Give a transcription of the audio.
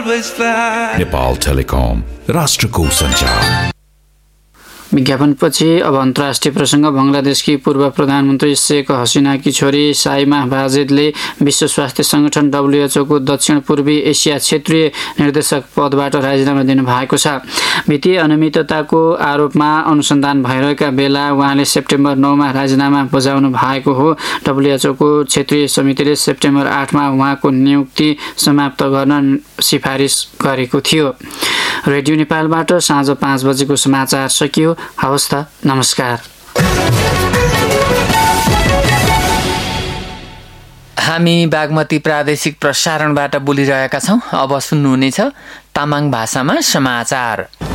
Nepal telecom, राष्ट्रको सञ्चार। विज्ञापनपछि अब अन्तर्राष्ट्रिय प्रसङ्ग। बङ्गलादेशकी पूर्व प्रधानमन्त्री शेख हसिनाकी छोरी साइमा वाजेदले विश्व स्वास्थ्य सङ्गठन WHO को दक्षिण पूर्वी एसिया क्षेत्रीय निर्देशक पदबाट राजीनामा दिनुभएको छ। वित्तीय अनियमितताको आरोपमा अनुसन्धान भइरहेका बेला उहाँले सेप्टेम्बर 9मा राजीनामा बजाउनु भएको हो। WHO को क्षेत्रीय समितिले सेप्टेम्बर 8मा उहाँको नियुक्ति समाप्त गर्न सिफारिस गरेको थियो। रेडियो नेपालबाट साँझ 5 बजेको समाचार सकियो। हवस् त, नमस्कार। हामी बागमती प्रादेशिक प्रसारणबाट बोलिरहेका छौँ। अब सुन्नुहुनेछ तामाङ भाषामा समाचार।